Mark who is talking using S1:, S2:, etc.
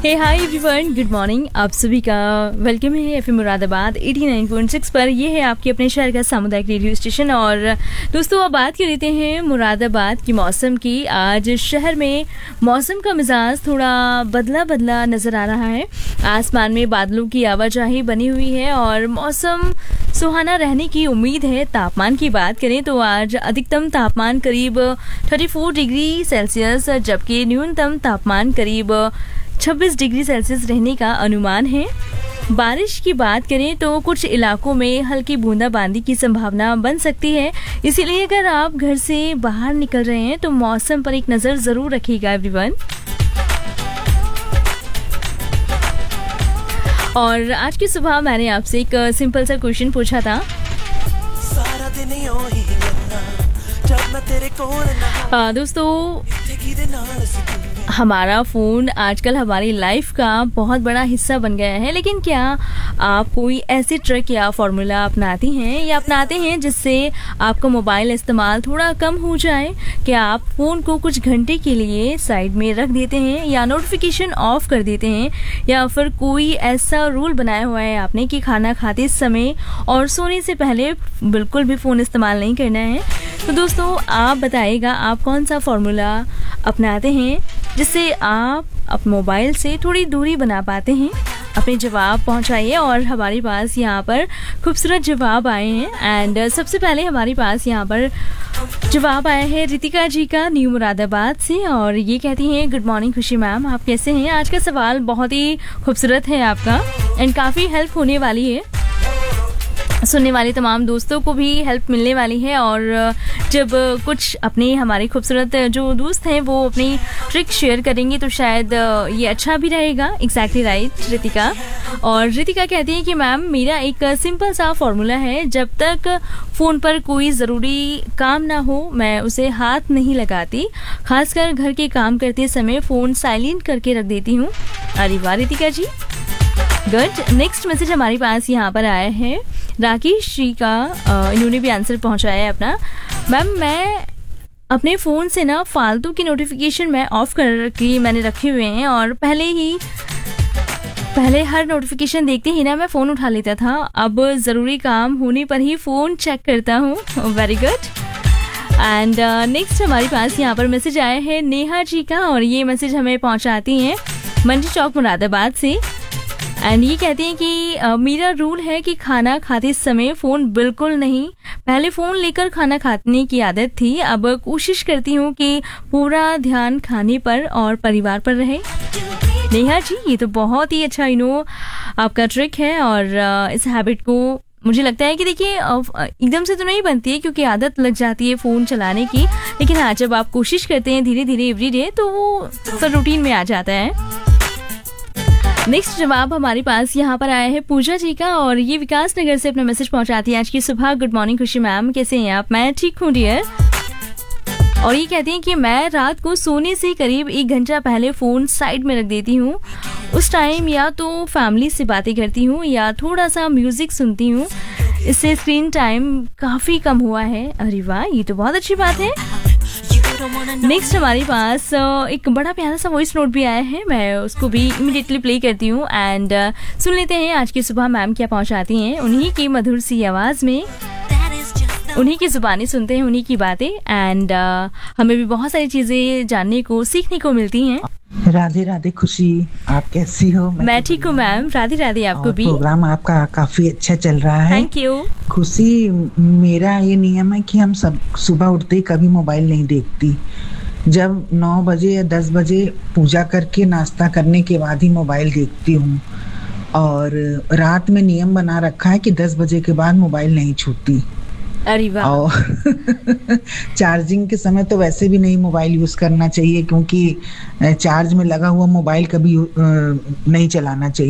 S1: हे hi everyone, good morning. आप सभी का वेलकम है एफएम मुरादाबाद 89.6 पर। ये है आपके अपने शहर का सामुदायिक रेडियो स्टेशन। और दोस्तों, अब बात कर लेते हैं मुरादाबाद की मौसम की। आज शहर में मौसम का मिजाज थोड़ा बदला बदला नज़र आ रहा है। आसमान में बादलों की आवाजाही बनी हुई है और मौसम सुहाना रहने की उम्मीद है। तापमान की बात करें तो आज अधिकतम तापमान करीब 34 डिग्री सेल्सियस, जबकि न्यूनतम तापमान करीब 26 डिग्री सेल्सियस रहने का अनुमान है। बारिश की बात करें तो कुछ इलाकों में हल्की बूंदाबांदी की संभावना बन सकती है, इसीलिए अगर आप घर से बाहर निकल रहे हैं तो मौसम पर एक नज़र ज़रूर रखिएगा एवरीवन। और आज की सुबह मैंने आपसे एक सिंपल सा क्वेश्चन पूछा था। दोस्तों, हमारा फ़ोन आजकल हमारी लाइफ का बहुत बड़ा हिस्सा बन गया है, लेकिन क्या आप कोई ऐसे ट्रिक या फॉर्मूला अपनाती हैं या अपनाते हैं जिससे आपका मोबाइल इस्तेमाल थोड़ा कम हो जाए? क्या आप फ़ोन को कुछ घंटे के लिए साइड में रख देते हैं या नोटिफिकेशन ऑफ कर देते हैं, या फिर कोई ऐसा रूल बनाया हुआ है आपने कि खाना खाते समय और सोने से पहले बिल्कुल भी फ़ोन इस्तेमाल नहीं करना है? तो दोस्तों, आप बताइएगा आप कौन सा फॉर्मूला अपनाते हैं जिससे आप अपने मोबाइल से थोड़ी दूरी बना पाते हैं। अपने जवाब पहुंचाइए। और हमारे पास यहाँ पर खूबसूरत जवाब आए हैं। एंड सबसे पहले हमारे पास यहाँ पर जवाब आया है रितिका जी का न्यू मुरादाबाद से, और ये कहती हैं गुड मॉर्निंग खुशी मैम, आप कैसे हैं? आज का सवाल बहुत ही खूबसूरत है आपका एंड काफ़ी हेल्प होने वाली है। सुनने वाले तमाम दोस्तों को भी हेल्प मिलने वाली है। और जब कुछ अपने हमारे खूबसूरत जो दोस्त हैं वो अपनी ट्रिक शेयर करेंगे तो शायद ये अच्छा भी रहेगा। Exactly right Ritika. और रितिका कहती है कि मैम, मेरा एक सिंपल सा फॉर्मूला है, जब तक फ़ोन पर कोई ज़रूरी काम ना हो मैं उसे हाथ नहीं लगाती। खासकर घर के काम करते समय फ़ोन साइलेंट करके रख देती हूँ। अरे वाह रितिका जी, गुड। नेक्स्ट मैसेज हमारे पास यहाँ पर आया है राकेश जी का। इन्होंने भी आंसर पहुँचाया है अपना। मैम, मैं अपने फ़ोन से ना फालतू की नोटिफिकेशन मैं ऑफ़ कर के मैंने रखे हुए हैं, और पहले हर नोटिफिकेशन देखते ही ना मैं फ़ोन उठा लेता था। अब ज़रूरी काम होने पर ही फ़ोन चेक करता हूँ। Very good. एंड नेक्स्ट हमारे पास यहाँ पर मैसेज आया है नेहा जी का, और ये मैसेज हमें पहुँचाती हैं मंडी चौक मुरादाबाद से। एंड ये कहती हैं कि मेरा रूल है कि खाना खाते समय फ़ोन बिल्कुल नहीं। पहले फ़ोन लेकर खाना खाने की आदत थी, अब कोशिश करती हूँ कि पूरा ध्यान खाने पर और परिवार पर रहे। नेहा जी, ये तो बहुत ही अच्छा आपका ट्रिक है। और इस हैबिट को मुझे लगता है कि देखिए एकदम से तो नहीं बनती है, क्योंकि आदत लग जाती है फ़ोन चलाने की, लेकिन हाँ, जब आप कोशिश करते हैं धीरे धीरे एवरीडे तो वो फिर रूटीन में आ जाता है। नेक्स्ट जवाब हमारे पास यहाँ पर आया है पूजा जी का, और ये विकास नगर से अपना मैसेज पहुँचाती है आज की सुबह। गुड मॉर्निंग खुशी मैम, कैसे हैं आप? मैं ठीक हूँ डियर। और ये कहती हैं कि मैं रात को सोने से करीब 1 घंटा पहले फ़ोन साइड में रख देती हूँ। उस टाइम या तो फैमिली से बातें करती हूँ या थोड़ा सा म्यूज़िक सुनती हूँ। इससे स्क्रीन टाइम काफ़ी कम हुआ है। अरे वाह, ये तो बहुत अच्छी बात है। नेक्स्ट हमारे पास एक बड़ा प्यारा सा वॉइस नोट भी आया है, मैं उसको भी इमीडिएटली प्ले करती हूँ। एंड सुन लेते हैं आज की सुबह मैम क्या पहुँचाती हैं। उन्हीं की मधुर सी आवाज़ में, उन्हीं की ज़ुबानी सुनते हैं, उन्हीं की बातें। एंड हमें भी बहुत सारी चीज़ें जानने को सीखने को मिलती हैं।
S2: राधे राधे खुशी, आप कैसी हो?
S1: मैं ठीक हूँ मैम। राधे राधे आपको भी।
S2: प्रोग्राम आपका काफी अच्छा चल रहा है।
S1: थैंक यू
S2: खुशी। मेरा ये नियम है कि हम सब सुबह उठते ही कभी मोबाइल नहीं देखती। जब 9 बजे या 10 बजे पूजा करके नाश्ता करने के बाद ही मोबाइल देखती हूँ। और रात में नियम बना रखा है कि 10 बजे के बाद मोबाइल नहीं छूती।
S1: अरे वाह।
S2: और चार्जिंग के समय तो वैसे भी नहीं मोबाइल यूज करना चाहिए, क्योंकि चार्ज में लगा हुआ मोबाइल कभी नहीं चलाना चाहिए।